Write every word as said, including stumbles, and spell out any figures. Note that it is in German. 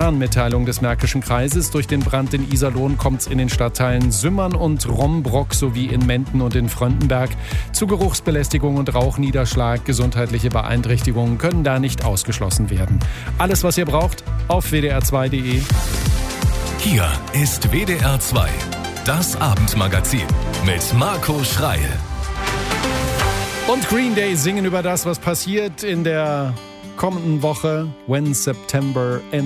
Warnmitteilung des Märkischen Kreises. Durch den Brand in Iserlohn kommt es in den Stadtteilen Sümmern und Rombrock sowie in Menden und in Fröndenberg zu Geruchsbelästigung und Rauchniederschlag. Gesundheitliche Beeinträchtigungen können da nicht ausgeschlossen werden. Alles, was ihr braucht, auf w d r zwei punkt d e. Hier ist W D R zwei, das Abendmagazin mit Marco Schreil. Und Green Day singen über das, was passiert in der kommenden Woche. When September Ends.